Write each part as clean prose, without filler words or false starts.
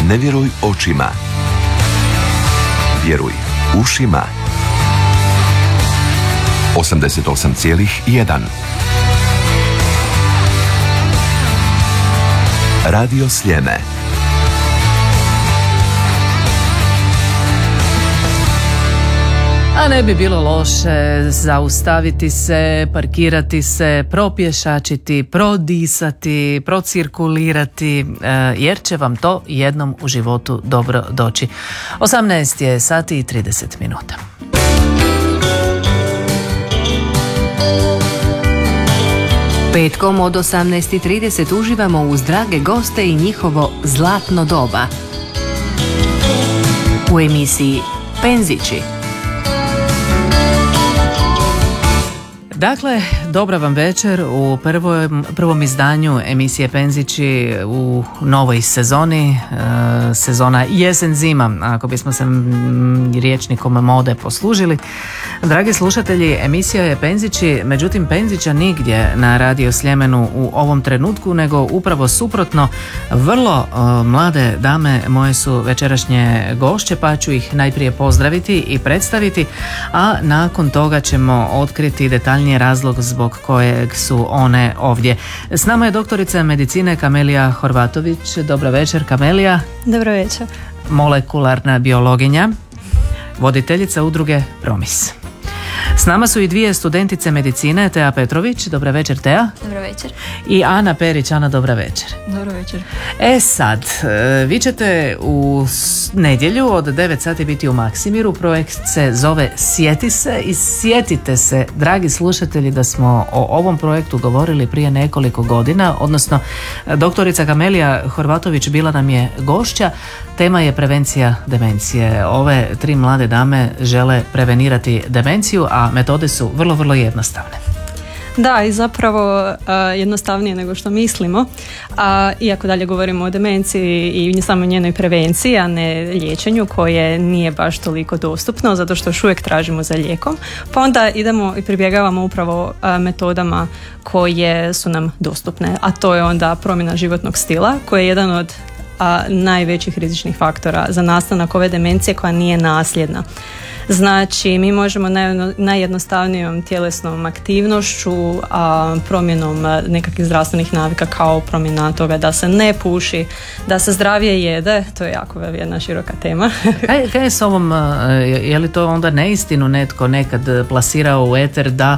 Ne vjeruj očima. Vjeruj ušima. 88,1 Radio Sljeme. A ne bi bilo loše zaustaviti se, parkirati se, propješačiti, prodisati, procirkulirati, jer će vam to jednom u životu dobro doći. 18 je sati i 30 minuta. Petkom od 18:30 uživamo uz drage goste i njihovo zlatno doba. U emisiji Penzići. Dakle, dobra vam večer u prvom izdanju emisije Penzići u novoj sezoni, sezona jesen-zima, ako bismo se rječnikom mode poslužili. Dragi slušatelji, emisija je Penzići, međutim Penzića nigdje na Radio Sljemenu u ovom trenutku, nego upravo suprotno, vrlo mlade dame moje su večerašnje gošće, pa ću ih najprije pozdraviti i predstaviti, a nakon toga ćemo otkriti detaljnije razlog zbog kojeg su one ovdje. S nama je doktorica medicine Kamelija Horvatović. Dobra večer, Kamelija. Dobro večer. Molekularna biologinja, voditeljica udruge Promis. S nama su i dvije studentice medicine, Teja Petrović. Dobra večer, Teja. Dobro večer. I Ana Perić. Ana, dobra večer. Dobro večer. Sad, vi ćete u nedjelju od 9 sati biti u Maksimiru. Projekt se zove Sjeti se i sjetite se, dragi slušatelji, da smo o ovom projektu govorili prije nekoliko godina, odnosno doktorica Kamelija Horvatović bila nam je gošća. Tema je prevencija demencije. Ove tri mlade dame žele prevenirati demenciju, a metode su vrlo, vrlo jednostavne. Da, i zapravo jednostavnije nego što mislimo. Iako dalje govorimo o demenciji i samo njenoj prevenciji, a ne liječenju koje nije baš toliko dostupno, zato što još uvijek tražimo za lijekom. Pa onda idemo i pribjegavamo upravo metodama koje su nam dostupne, a to je onda promjena životnog stila, koji je jedan od najvećih rizičnih faktora za nastanak ove demencije koja nije nasljedna. Znači, mi možemo najjednostavnijom tjelesnom aktivnošću, promjenom nekakvih zdravstvenih navika, kao promjena toga da se ne puši, da se zdravije jede, to je jako jedna široka tema. Kaj je s ovom, je li to onda neistinu netko nekad plasirao u eter da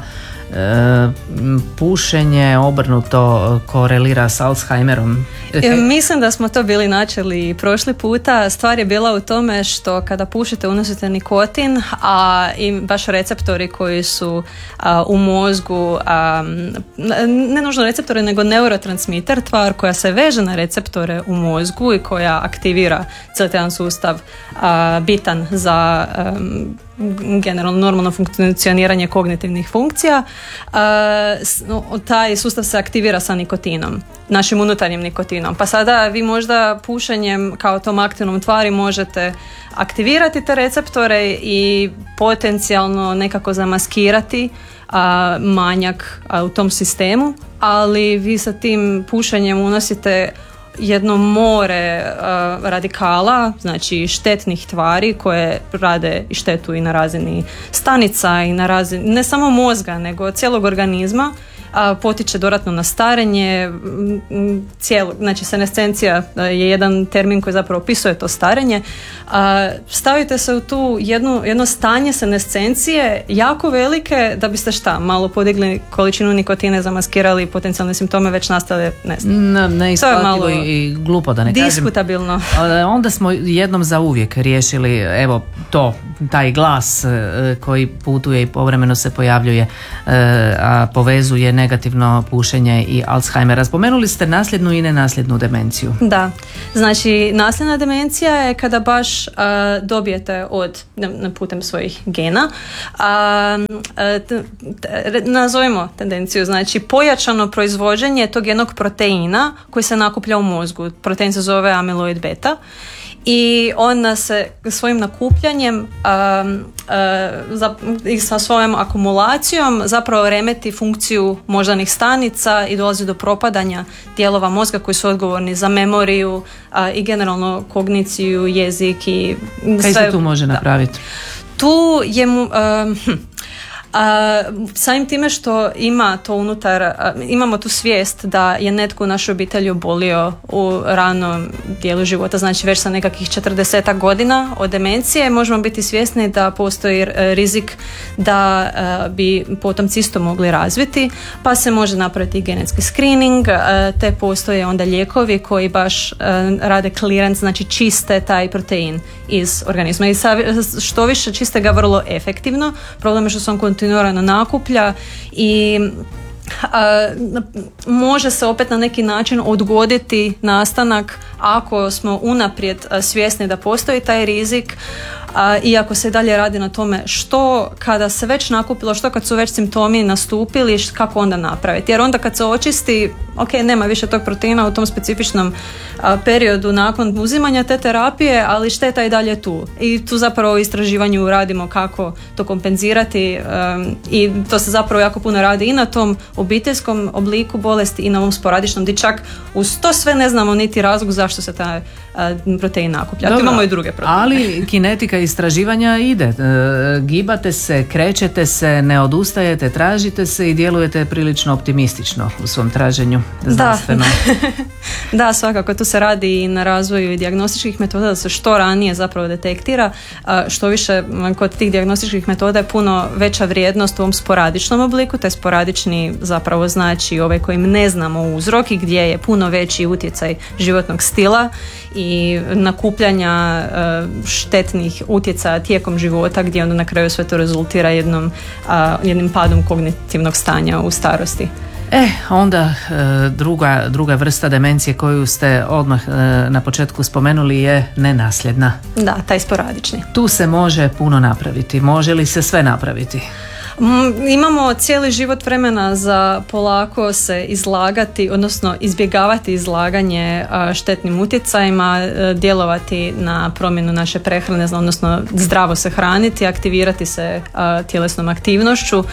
pušenje obrnuto korelira s Alzheimerom? Mislim da smo to bili načeli prošli puta. Stvar je bila u tome što kada pušite unosite nikotin, a i baš receptori koji su u mozgu, ne nužno receptori nego neurotransmiter, tvar koja se veže na receptore u mozgu i koja aktivira cijeli jedan sustav bitan za generalno normalno funkcioniranje kognitivnih funkcija. Taj sustav se aktivira sa nikotinom, našim unutarnjim nikotinom. Pa sada vi možda pušenjem kao tom aktivnom tvari možete aktivirati te receptore i potencijalno nekako zamaskirati manjak u tom sistemu, ali vi sa tim pušenjem unosite jedno more radikala, znači štetnih tvari koje rade i štetu i na razini stanica i na razini ne samo mozga nego cijelog organizma, potiče dodatno na starenje, znači senescencija je jedan termin koji zapravo opisuje to starenje. Stavite se u tu jedno stanje senescencije jako velike da biste malo podigli količinu nikotine, zamaskirali potencijalne simptome, već nastale neisplativo i glupo da ne kažem. Diskutabilno. Onda smo jednom zauvijek riješili taj glas koji putuje i povremeno se pojavljuje, a povezuje negativno pušenje i Alzheimera. Spomenuli ste nasljednu i nenasljednu demenciju. Da, znači nasljedna demencija je kada baš dobijete putem svojih gena, nazovimo tendenciju, znači pojačano proizvođenje tog jednog proteina koji se nakuplja u mozgu. Protein se zove amiloid beta i on se svojim nakupljanjem i sa svojom akumulacijom zapravo remeti funkciju moždanih stanica i dolazi do propadanja dijelova mozga koji su odgovorni za memoriju i generalno kogniciju, jezik i sve. Kaj se tu može napraviti? Tu je samim time što ima to unutar, imamo tu svijest da je netko u našoj obitelji obolio u ranom dijelu života, znači već sa nekakvih 40 godina od demencije, možemo biti svjesni da postoji rizik da bi potomci isto mogli razviti, pa se može napraviti genetski screening, te postoje onda lijekovi koji baš rade clearance, znači čiste taj protein iz organizma i što više čiste ga vrlo efektivno. Problem je što se on kontinuirano nakuplja i može se opet na neki način odgoditi nastanak ako smo unaprijed svjesni da postoji taj rizik, iako se dalje radi na tome što kada se već nakupilo, što kad su već simptomi nastupili, kako onda napraviti. Jer onda kad se očisti, ok, nema više tog proteina u tom specifičnom periodu nakon uzimanja te terapije, ali šteta je dalje tu. I tu zapravo u istraživanju radimo kako to kompenzirati i to se zapravo jako puno radi i na tom obiteljskom obliku bolesti i na ovom sporadičnom, gdje čak uz to sve ne znamo niti razlog zašto se taj protein nakuplja. Tu imamo i druge proteine. Ali kinetika istraživanja ide. Gibate se, krećete se, ne odustajete, tražite se i djelujete prilično optimistično u svom traženju znanstveno. Da, svakako tu se radi i na razvoju i dijagnostičkih metoda da se što ranije zapravo detektira. Što više kod tih dijagnostičkih metoda je puno veća vrijednost u ovom sporadičnom obliku. Taj sporadični zapravo znači ovaj kojim ne znamo uzrok i gdje je puno veći utjecaj životnog stila i nakupljanja štetnih utjecaja tijekom života, gdje onda na kraju sve to rezultira jednim padom kognitivnog stanja u starosti. Onda druga vrsta demencije koju ste odmah na početku spomenuli je nenasljedna. Da, taj sporadični. Tu se može puno napraviti. Može li se sve napraviti? Imamo cijeli život vremena za polako se izlagati, odnosno izbjegavati izlaganje štetnim utjecajima, djelovati na promjenu naše prehrane, odnosno zdravo se hraniti, aktivirati se tjelesnom aktivnošću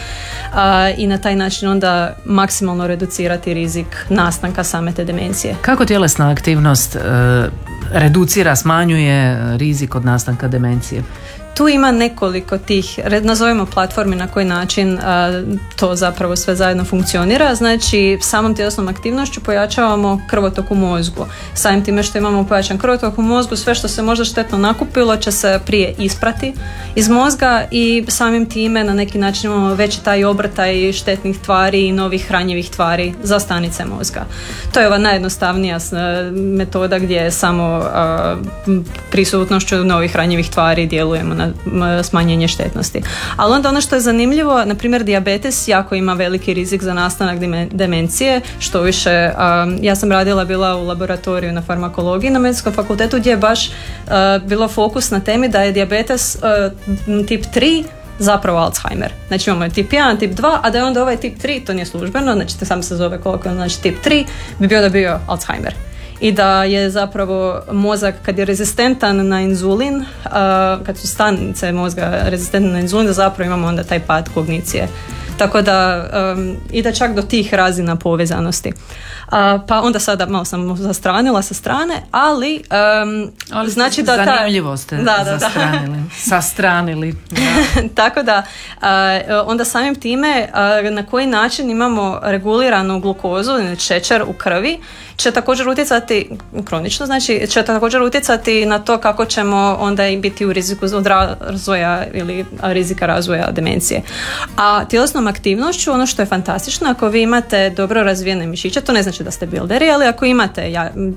i na taj način onda maksimalno reducirati rizik nastanka same te demencije. Kako tjelesna aktivnost reducira, smanjuje rizik od nastanka demencije? Tu ima nekoliko tih, nazovimo platformi na koji način to zapravo sve zajedno funkcionira. Znači, samom tjelesnom aktivnošću pojačavamo krvotok u mozgu. Samim time što imamo pojačan krvotok u mozgu, sve što se možda štetno nakupilo će se prije isprati iz mozga i samim time na neki način imamo već taj obrtaj štetnih tvari i novih hranjivih tvari za stanice mozga. To je ova najjednostavnija metoda gdje samo prisutnošću novih hranjivih tvari djelujemo na smanjenje štetnosti. Ali onda ono što je zanimljivo, na primjer dijabetes jako ima veliki rizik za nastanak demencije, što više ja sam bila u laboratoriju na farmakologiji na Medicinskom fakultetu gdje je baš bilo fokus na temi da je dijabetes tip 3 zapravo Alzheimer. Znači imamo tip 1, tip 2, a da je onda ovaj tip 3, to nije službeno, znači sam se zove koliko, znači tip 3 bi bio Alzheimer. I da je zapravo mozak kad je rezistentan na inzulin, kad su stanice mozga rezistentne na inzulin, da zapravo imamo onda taj pad kognicije. Tako da ide čak do tih razina povezanosti. Pa onda sada malo sam zastranila sa strane, ali znači da zanimljivo ste sastranili. Tako da onda samim time na koji način imamo reguliranu glukozu, šećer u krvi, će također utjecati kronično, znači će također utjecati na to kako ćemo onda i biti u riziku od razvoja ili rizika razvoja demencije. A tjelesnom aktivnošću, ono što je fantastično, ako vi imate dobro razvijene mišiće, to ne znači da ste bilderi, ali ako imate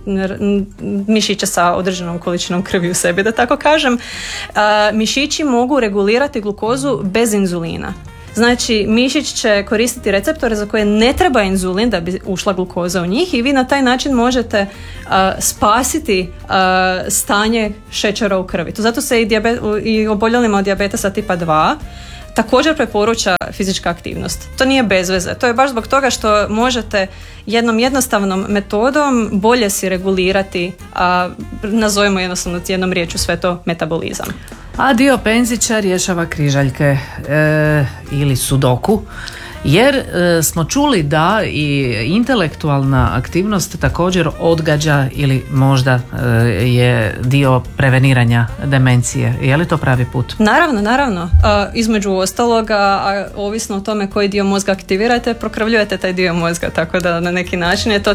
mišiće sa određenom količinom krvi u sebi, da tako kažem, mišići mogu regulirati glukozu bez inzulina. Znači, mišić će koristiti receptore za koje ne treba inzulin da bi ušla glukoza u njih i vi na taj način možete spasiti stanje šećera u krvi. Zato se i oboljelima od dijabetesa tipa 2 također preporuča fizička aktivnost. To nije bez veze. To je baš zbog toga što možete jednom jednostavnom metodom bolje si regulirati, nazovimo jednostavno jednom riječju sve to metabolizam. A dio Penzića rješava križaljke ili sudoku, jer smo čuli da i intelektualna aktivnost također odgađa ili možda je dio preveniranja demencije. Je li to pravi put? Naravno. Između ostaloga, ovisno o tome koji dio mozga aktivirate, prokrvljujete taj dio mozga, tako da na neki način je to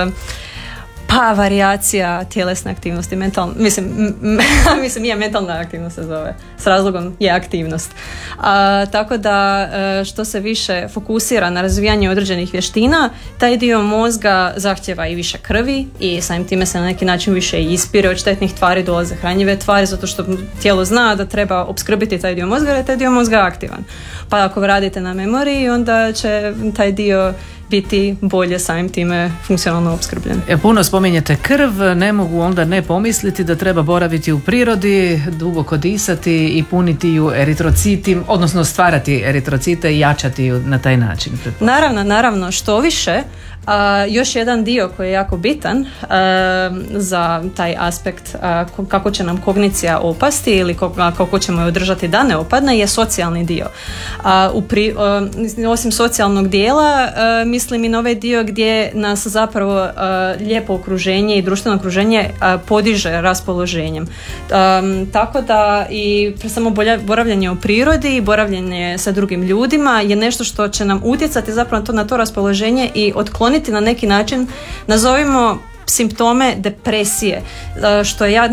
varijacija tjelesne aktivnosti, mislim je mentalna aktivnost se zove, s razlogom je aktivnost. Tako da što se više fokusira na razvijanje određenih vještina, taj dio mozga zahtjeva i više krvi i samim time se na neki način više ispire od štetnih tvari, dolaze hranjive tvari, zato što tijelo zna da treba opskrbiti taj dio mozga jer je taj dio mozga aktivan. Pa ako radite na memoriji, onda će taj dio biti bolje samim time funkcionalno opskrbljen. Puno spominjete krv, ne mogu onda ne pomisliti da treba boraviti u prirodi, duboko disati i puniti ju eritrocitim, odnosno stvarati eritrocite i jačati ju na taj način. Naravno, što više, još jedan dio koji je jako bitan za taj aspekt kako će nam kognicija opasti ili kako ćemo je održati da ne opadne je socijalni dio. Osim socijalnog dijela, mislim i na ovaj dio gdje nas zapravo lijepo okruženje i društveno okruženje podiže raspoloženjem. Tako da i samo boravljanje u prirodi i boravljanje sa drugim ljudima je nešto što će nam utjecati zapravo na to raspoloženje i otkloniti na neki način, nazovimo simptome depresije, što je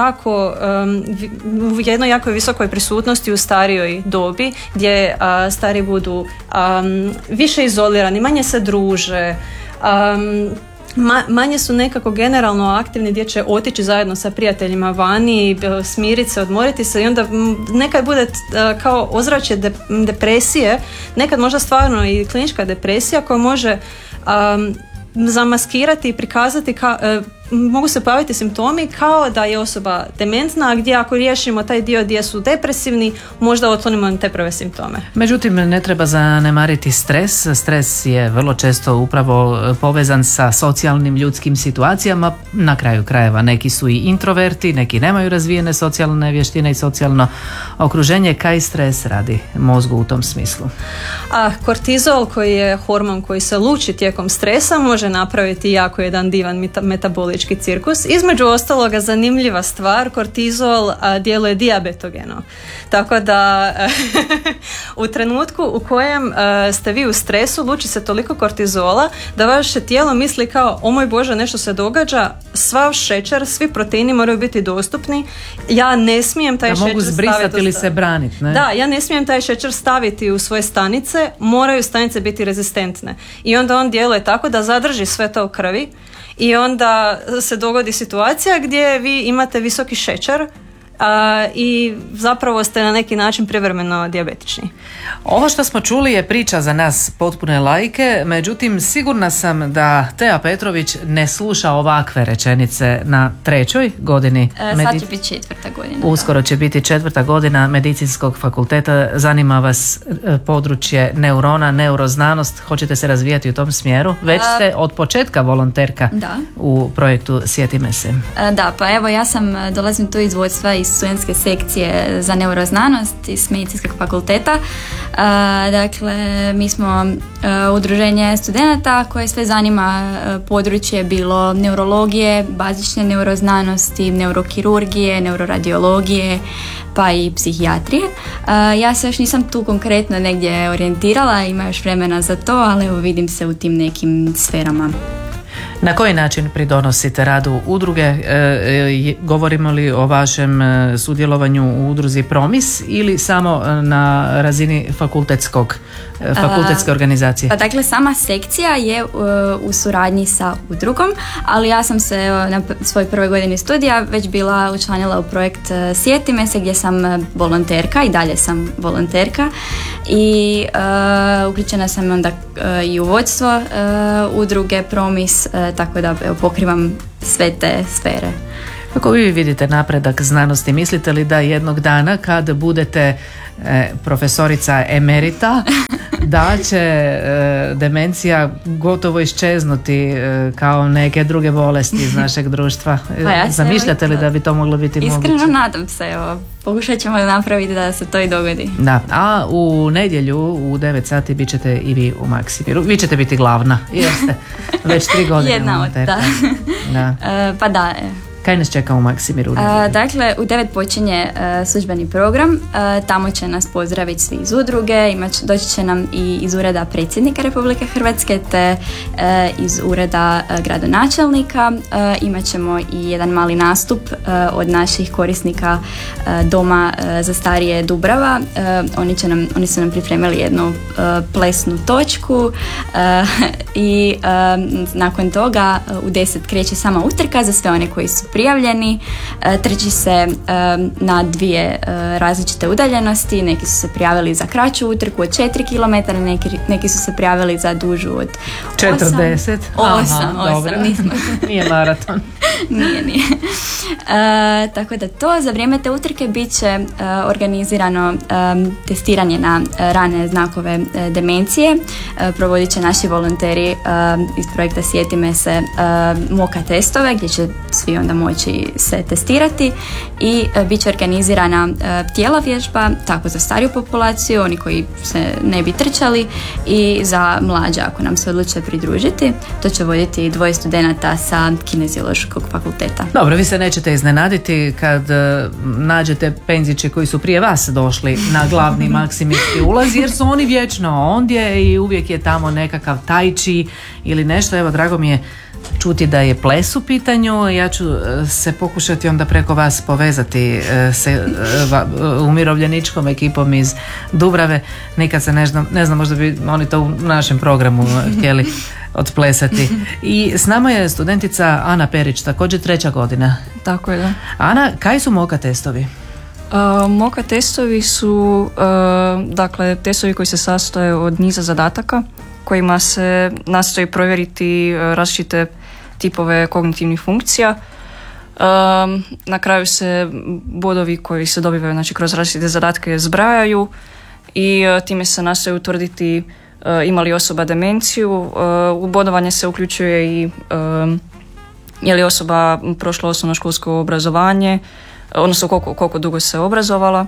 u jednoj jako visokoj prisutnosti u starijoj dobi, gdje stari budu više izolirani, manje se druže, manje su nekako generalno aktivni, gdje će otići zajedno sa prijateljima vani, smiriti se, odmoriti se i onda nekad bude kao ozračje depresije, nekad možda stvarno i klinička depresija koja može zamaskirati i prikazati mogu se pojaviti simptomi kao da je osoba dementna, gdje ako riješimo taj dio gdje su depresivni, možda otklonimo te prve simptome. Međutim, ne treba zanemariti stres. Stres je vrlo često upravo povezan sa socijalnim ljudskim situacijama. Na kraju krajeva neki su i introverti, neki nemaju razvijene socijalne vještine i socijalno okruženje. Kaj stres radi mozgu u tom smislu? Kortizol, koji je hormon koji se luči tijekom stresa, može napraviti jako jedan divan metabolički cirkus. Između ostaloga, zanimljiva stvar, kortizol djeluje dijabetogeno. Tako da u trenutku u kojem ste vi u stresu, luči se toliko kortizola da vaše tijelo misli kao, o moj Bože, nešto se događa, svav šećer, svi proteini moraju biti dostupni, ja ne smijem taj šećer mogu zbrisati ili se braniti, ne? Da, ja ne smijem taj šećer staviti u svoje stanice, moraju stanice biti rezistentne. I onda on djeluje tako da zadrži sve to u krvi i onda se dogodi situacija gdje vi imate visoki šećer i zapravo ste na neki način privremeno dijabetični. Ovo što smo čuli je priča za nas potpune laike, međutim sigurna sam da Teja Petrović ne sluša ovakve rečenice na 3. godini. Sad će biti 4. godina. Uskoro će biti 4. godina medicinskog fakulteta. Zanima vas područje neurona, neuroznanost. Hoćete se razvijati u tom smjeru? Već ste od početka volonterka u projektu Sjetime se. Da, pa evo ja dolazim tu iz vodstva iz studentske sekcije za neuroznanost iz medicinskog fakulteta. Dakle, mi smo udruženje studenata koje sve zanima područje bilo neurologije, bazične neuroznanosti, neurokirurgije, neuroradiologije, pa i psihijatrije. Ja se još nisam tu konkretno negdje orijentirala, ima još vremena za to, ali evo vidim se u tim nekim sferama. Na koji način pridonosite radu udruge? Govorimo li o vašem sudjelovanju u udruzi Promis ili samo na razini fakultetske organizacije? Pa dakle, sama sekcija je u suradnji sa udrugom, ali ja sam se na svojoj prvoj godini studija već bila učlanila u projekt Sjetime se, gdje sam volonterka i dalje sam volonterka i uključena sam onda i u vodstvo udruge Promis, tako da pokrivam sve te sfere. Kako vi vidite napredak znanosti? Mislite li da jednog dana kad budete profesorica emerita da će demencija gotovo iščeznuti kao neke druge bolesti iz našeg društva? Zamišljate li da bi to moglo biti moguće? Iskreno nadam se, evo. Pokušat ćemo napraviti da se to i dogodi. Da, a u nedjelju u 9 sati bit ćete i vi u Maksimiru. Vi ćete biti glavna, jer ste već 3 godine. Jedna od, da. Pa da, Kaj nas čeka u Maksimiru? Dakle, u 9 počinje službeni program. Tamo će nas pozdraviti svi iz udruge. Doći će nam i iz ureda predsjednika Republike Hrvatske te iz ureda gradonačelnika. Imat ćemo i jedan mali nastup od naših korisnika Doma za starije Dubrava. Oni su nam pripremili jednu plesnu točku i nakon toga u 10 kreće sama utrka za sve one koji su prijavljeni. Trči se na 2 različite udaljenosti. Neki su se prijavili za kraću utrku od 4 km, neki su se prijavili za dužu od 40. 8. Nismo. Nije maraton. Nije. Tako da to za vrijeme te utrke bit će organizirano testiranje na rane znakove demencije. Provodit će naši volonteri iz projekta Sjeti me se moka testove gdje će svi onda moći se testirati i bit će organizirana tijela vježba, tako za stariju populaciju, oni koji se ne bi trčali, i za mlađe ako nam se odluče pridružiti. To će voditi 2 studenata sa Kineziološkog fakulteta. Dobro, vi se nećete iznenaditi kad nađete penziće koji su prije vas došli na glavni maksimirski ulaz, jer su oni vječno ondje i uvijek je tamo nekakav tajči ili nešto. Evo, drago mi je čuti da je ples u pitanju. Ja ću se pokušati onda preko vas povezati se umirovljeničkom ekipom iz Dubrave. Nikad se ne znam, možda bi oni to u našem programu htjeli otplesati. I s nama je studentica Ana Perić, također 3. godina. Tako je, da. Ana, kaj su moka testovi? Moka testovi su dakle testovi koji se sastoje od niza zadataka kojima se nastoji provjeriti različite tipove kognitivnih funkcija. Na kraju se bodovi koji se dobivaju, znači, kroz različite zadatke zbrajaju i time se nastoji utvrditi ima li osoba demenciju. U bodovanje se uključuje i je li osoba prošla osnovnoškolsko obrazovanje, odnosno koliko dugo se obrazovala.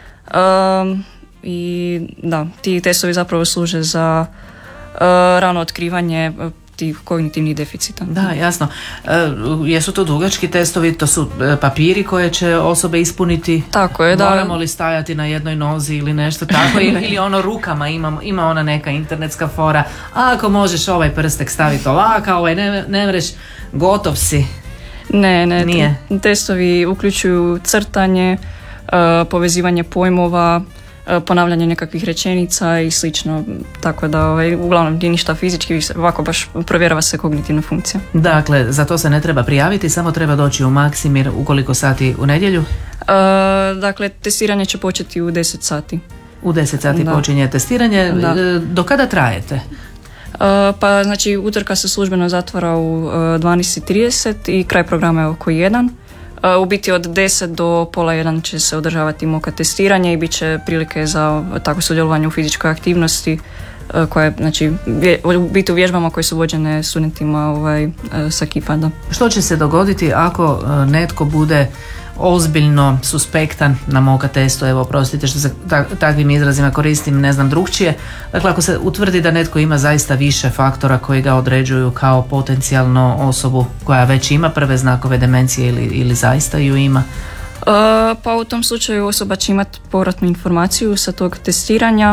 I da, ti testovi zapravo služe za rano otkrivanje tih kognitivnih deficita. Da, jasno. Jesu to dugački testovi, to su papiri koje će osobe ispuniti? Tako je, da. Moramo li stajati na jednoj nozi ili nešto tako, ili ono rukama, ima ona neka internetska fora, ako možeš ovaj prstek staviti ovako, ovaj ne mreš, gotov si. Ne, nije. Testovi uključuju crtanje, povezivanje pojmova, ponavljanje nekakvih rečenica i slično, tako da uglavnom nije ništa fizički, ovako baš provjerava se kognitivna funkcija. Dakle, za to se ne treba prijaviti, samo treba doći u Maksimir. U koliko sati u nedjelju? Dakle, testiranje će početi u 10 sati. U 10 sati počinje testiranje. Da. Do kada trajete? Pa znači utrka se službeno zatvara u 12:30 i kraj programa je oko 1. U biti od 10 do pola 1 će se održavati moka testiranje i bit će prilike za tako sudjelovanje u fizičkoj aktivnosti koje, znači, u biti u vježbama koje su vođene studentima sa Kipanda. Što će se dogoditi ako netko bude ozbiljno suspektan na moka testu? Evo, prostite što se takvim izrazima koristim, ne znam drugčije. Dakle, ako se utvrdi da netko ima zaista više faktora koji ga određuju kao potencijalno osobu koja već ima prve znakove demencije ili zaista ju ima? Pa u tom slučaju osoba će imati povratnu informaciju sa tog testiranja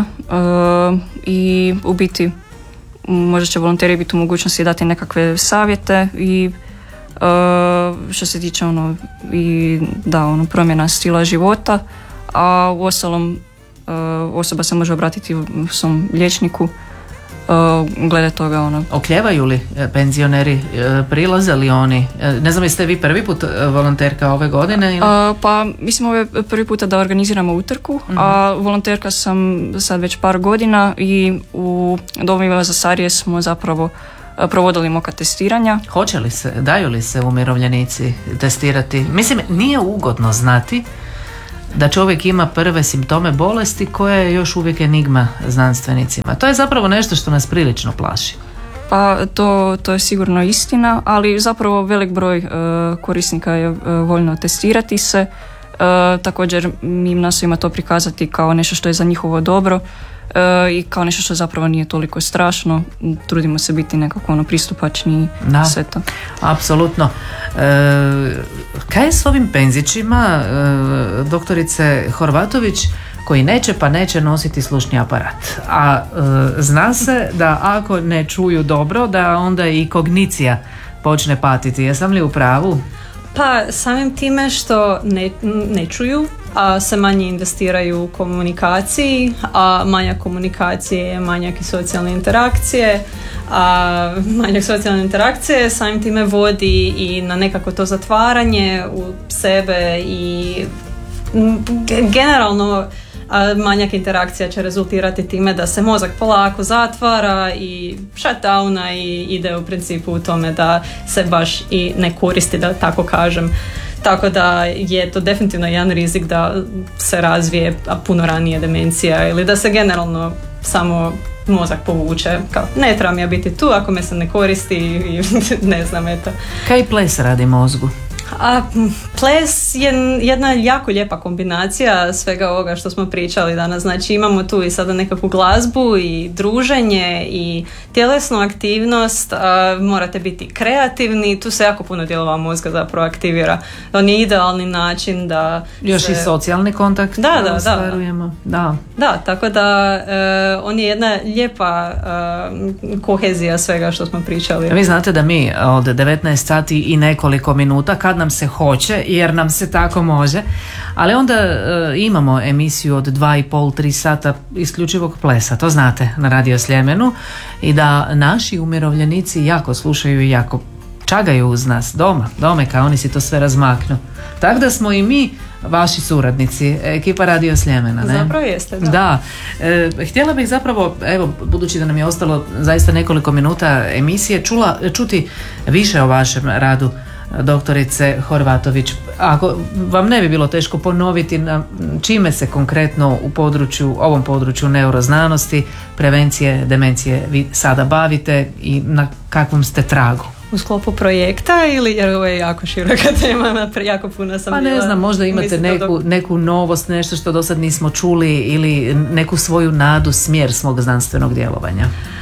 i u biti možda će volonteri biti u mogućnosti dati nekakve savjete i što se tiče promjena stila života, a uostalom osoba se može obratiti svom liječniku glede toga. Okljevaju li penzioneri, prilaze li oni? Ne znam, jeste vi prvi put volonterka ove godine? Ili? Pa mislim, ovo je prvi puta da organiziramo utrku, a volonterka sam sad već par godina i u domovima za starije smo zapravo provodili moka testiranja. Daju li se umirovljenici testirati? Mislim, nije ugodno znati da čovjek ima prve simptome bolesti koja je još uvijek enigma znanstvenicima. To je zapravo nešto što nas prilično plaši. Pa to je sigurno istina, ali zapravo velik broj korisnika je voljno testirati se. Također mi im nastojimo to prikazati kao nešto što je za njihovo dobro i kao nešto što zapravo nije toliko strašno. Trudimo se biti nekako pristupačni i sve to. Apsolutno. Kaj je s ovim penzićima, doktorice Horvatović, koji neće nositi slušni aparat? A zna se da ako ne čuju dobro, da onda i kognicija počne patiti. Jesam li u pravu? Pa samim time što ne čuju, a se manje investiraju u komunikaciji, a manjak komunikacije je manjak i socijalne interakcije, a manjak socijalne interakcije samim time vodi i na nekako to zatvaranje u sebe i generalno manjak interakcija će rezultirati time da se mozak polako zatvara i shutdowna i ide u principu u tome da se baš i ne koristi, da tako kažem. Tako da je to definitivno jedan rizik da se razvije puno ranije demencija ili da se generalno samo mozak povuče. Kao, ne trebam ja biti tu ako me se ne koristi i ne znam, eto. Kaj ples radi mozgu? A ples je jedna jako lijepa kombinacija svega ovoga što smo pričali danas. Znači imamo tu i sada nekakvu glazbu i druženje i tjelesnu aktivnost, morate biti kreativni, tu se jako puno dijelova mozga zapravo aktivira. On je idealni način da još i socijalni kontakt ostvarujemo. Da, tako da on je jedna lijepa kohezija svega što smo pričali. Vi znate da mi od 19 sati i nekoliko minuta, kad nam se hoće, jer nam se tako može, ali onda imamo emisiju od 2,5-3 sata isključivog plesa, to znate, na Radio Sljemenu, i da naši umirovljenici jako slušaju i jako čagaju uz nas doma, kao oni si to sve razmaknu. Tako da smo i mi vaši suradnici, ekipa Radio Sljemena, ne? Zapravo jeste, da. Da. Htjela bih zapravo, evo, budući da nam je ostalo zaista nekoliko minuta emisije, čuti više o vašem radu, doktorice Horvatović. Ako vam ne bi bilo teško ponoviti čime se konkretno u ovom području neuroznanosti, prevencije demencije vi sada bavite i na kakvom ste tragu? U sklopu projekta ili, jer ovo je jako široka tema, jako puno sam bila. Pa ne znam, možda imate neku novost, nešto što do sad nismo čuli ili neku svoju nadu, smjer svog znanstvenog djelovanja.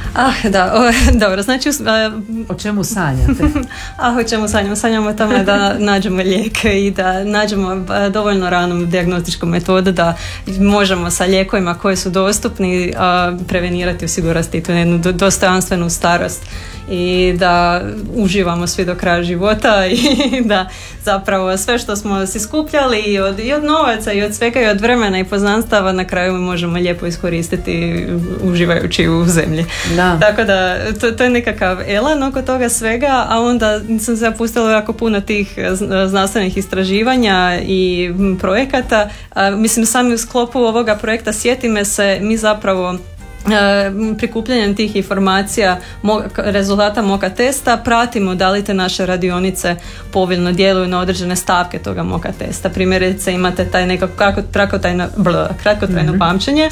Dobro, znači... O čemu sanjate? O čemu sanjamo? Sanjamo o tome da nađemo lijek i da nađemo dovoljno ranu dijagnostičku metodu da možemo sa lijekovima koji su dostupni prevenirati, osigurati tu jednu dostojanstvenu starost i da uživamo svi do kraja života i da zapravo sve što smo si skupljali i od novaca i od svega i od vremena i poznanstava na kraju možemo lijepo iskoristiti uživajući u zemlji. Da. Tako da to je nekakav elan oko toga svega, a onda sam se zapustila jako puno tih znanstvenih istraživanja i projekata. Mislim, sami u sklopu ovoga projekta Sjeti me se, mi zapravo prikupljanjem tih informacija, rezultata moka testa, pratimo da li te naše radionice povoljno djeluju na određene stavke toga moka testa. Primjerice imate taj nekako kratkotrajno pamćenje,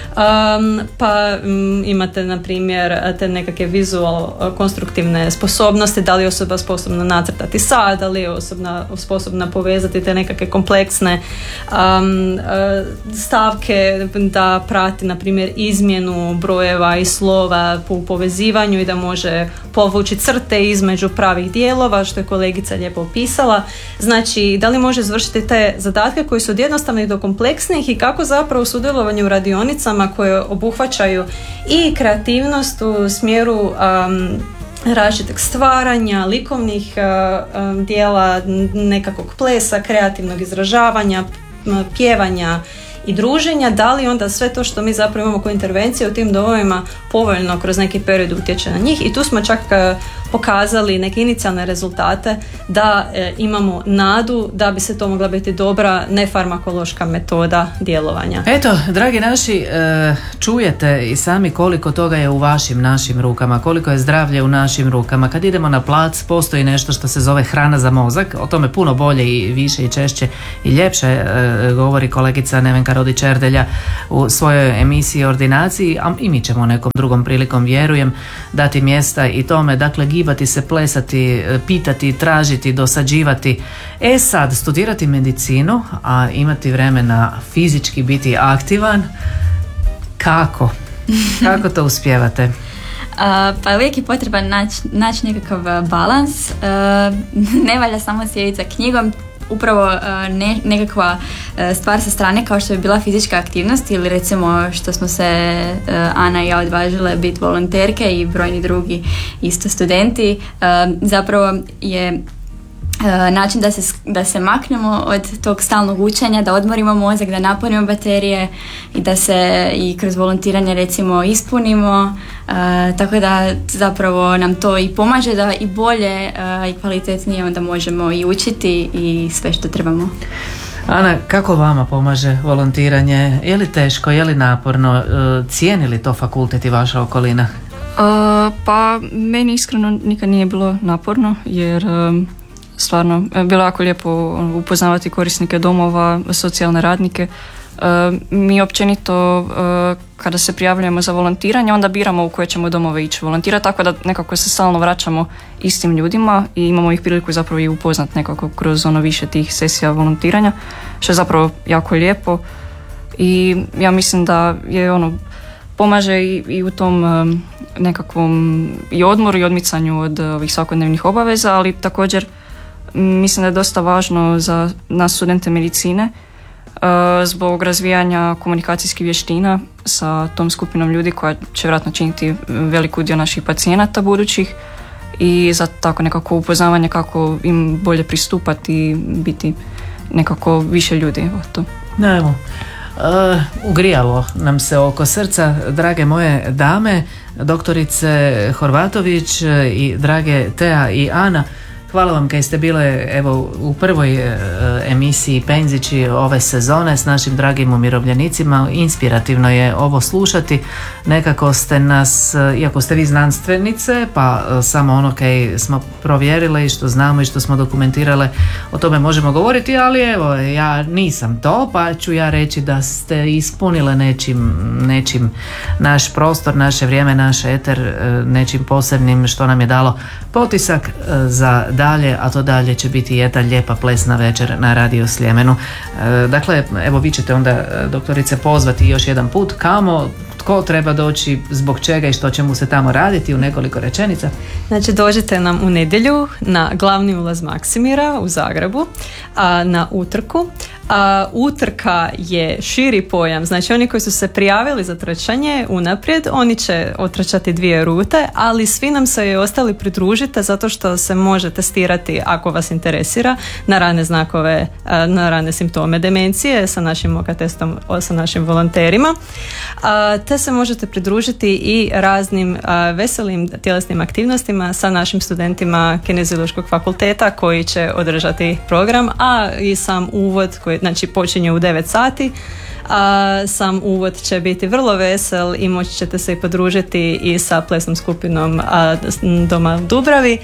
pa imate na primjer te nekakve konstruktivne sposobnosti, da li je osoba sposobna nacrtati sad, da li je osoba sposobna povezati te nekakve kompleksne stavke, da prati na primjer izmjenu brojeva i slova u povezivanju i da može povući crte između pravih dijelova, što je kolegica lijepo opisala. Znači, da li može izvršiti te zadatke koji su od jednostavnih do kompleksnih i kako zapravo sudjelovanje u radionicama koje obuhvaćaju i kreativnost u smjeru različitog stvaranja, likovnih dijela, nekakvog plesa, kreativnog izražavanja, pjevanja i druženja, da li onda sve to što mi zapravo imamo kao intervencije u tim domovima povoljno kroz neki period utječe na njih. I tu smo čak pokazali neke inicijalne rezultate da imamo nadu da bi se to mogla biti dobra nefarmakološka metoda djelovanja. Eto, dragi naši, čujete i sami koliko toga je u vašim, našim rukama, koliko je zdravlje u našim rukama. Kad idemo na plac, postoji nešto što se zove hrana za mozak, o tome puno bolje i više i češće i ljepše govori kolegica Nevenka Rodić-Erdelja u svojoj emisiji Ordinaciji, a i mi ćemo nekom drugom prilikom, vjerujem, dati mjesta i tome, dakle gibati se, plesati, pitati, tražiti, dosađivati. Sad, studirati medicinu, a imati vremena fizički biti aktivan, kako? Kako to uspijevate? Pa uvijek je potreban naći nekakav balans. Ne valja samo sjediti za knjigom, upravo nekakva stvar sa strane kao što je bila fizička aktivnost ili recimo što smo se Ana i ja odvažile biti volonterke i brojni drugi isto studenti, zapravo je način da se maknemo od tog stalnog učenja, da odmorimo mozak, da napunimo baterije i da se i kroz volontiranje recimo ispunimo, tako da zapravo nam to i pomaže da i bolje i kvalitetnije onda možemo i učiti i sve što trebamo. Ana, kako vama pomaže volontiranje? Je li teško, je li naporno? Cijeni li to fakultet i vaša okolina? Pa meni iskreno nikad nije bilo naporno jer stvarno bilo jako lijepo upoznavati korisnike domova, socijalne radnike. Mi općenito kada se prijavljujemo za volontiranje onda biramo u koje ćemo domove ići volontirati, tako da nekako se stalno vraćamo istim ljudima i imamo ih priliku zapravo i upoznat nekako kroz više tih sesija volontiranja, što je zapravo jako lijepo i ja mislim da je pomaže i u tom nekakvom i odmoru i odmicanju od ovih svakodnevnih obaveza, ali također mislim da je dosta važno za nas studente medicine zbog razvijanja komunikacijskih vještina sa tom skupinom ljudi koja će vjerojatno činiti velik udio naših pacijenata budućih i za tako nekako upoznavanje kako im bolje pristupati i biti nekako više ljudi. Evo. Ugrijalo nam se oko srca, drage moje dame, doktorice Horvatović i drage Tea i Ana. Hvala vam kaj ste bile u prvoj emisiji Penzići ove sezone s našim dragim umirovljenicima. Inspirativno je ovo slušati. Nekako ste nas, iako ste vi znanstvenice, pa samo ono kaj smo provjerile i što znamo i što smo dokumentirale, o tome možemo govoriti, ali ja nisam to, pa ću ja reći da ste ispunile nečim naš prostor, naše vrijeme, naš eter, nečim posebnim što nam je dalo potisak za dalje, a to dalje će biti jedna lijepa plesna večer na Radio Sljemenu. Dakle, vi ćete onda, doktorice, pozvati još jedan put kamo, tko treba doći, zbog čega i što će mu se tamo raditi u nekoliko rečenica. Znači, dođite nam u nedjelju na glavni ulaz Maksimira u Zagrebu, na utrku. Utrka je širi pojam, znači oni koji su se prijavili za trčanje unaprijed, oni će otrčati 2 rute, ali svi nam se i ostali pridružite zato što se može testirati, ako vas interesira, na rane znakove, na rane simptome demencije sa našim moka testom, sa našim volonterima, te se možete pridružiti i raznim veselim tjelesnim aktivnostima sa našim studentima Kineziološkog fakulteta koji će održati program, a i sam uvod koji počinje u 9 sati. Sam uvod će biti vrlo vesel i moći ćete se i podružiti i sa plesnom skupinom Doma Dubravi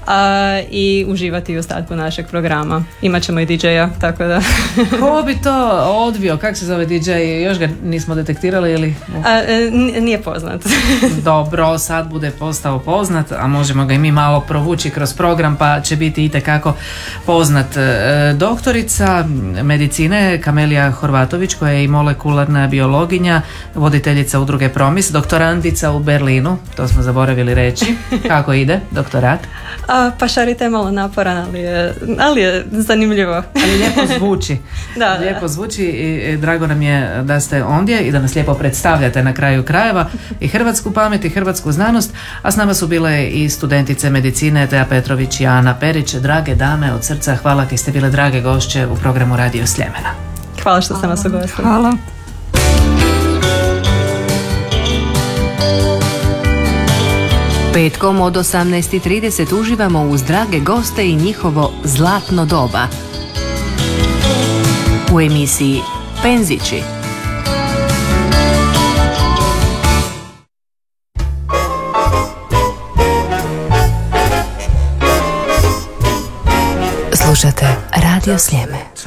i uživati u ostatku našeg programa. Imaćemo i DJ-a, tako da... Ko bi to odvio? Kako se zove DJ? Još ga nismo detektirali ili... Nije poznat. Dobro, sad bude postao poznat, a možemo ga i mi malo provući kroz program, pa će biti itekako poznat. Doktorica medicine Kamelija Horvatović, koja je i molekularna biologinja, voditeljica udruge Promis, doktorandica u Berlinu, to smo zaboravili reći. Kako ide doktorat? Pa šarite je malo naporan, ali je zanimljivo. Ali lijepo zvuči. Da. Lijepo zvuči i drago nam je da ste ondje i da nas lijepo predstavljate na kraju krajeva i hrvatsku pamet i hrvatsku znanost, a s nama su bile i studentice medicine Tea Petrović i Ana Perić. Drage dame, od srca hvala kaj ste bile drage gošće u programu Radio Sljemena. Hvala što ste nas ugostili. Hvala. Petkom od 18:30 uživamo uz drage goste i njihovo zlatno doba. U emisiji Penzići. Slušate Radio Sljeme.